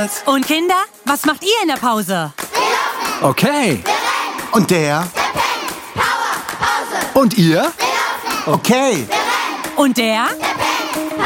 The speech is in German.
Vorwärts. Und Kinder, was macht ihr in der Pause? Okay. Und der? Und ihr? Okay. Und der?